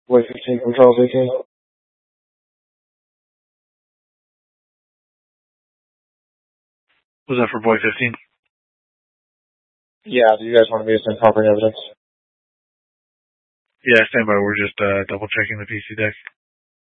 Boy 15 from Charles 18. Was that for Boy 15? Yeah, do you guys want me to send covering evidence? Yeah, stand by. We're just double checking the PC deck.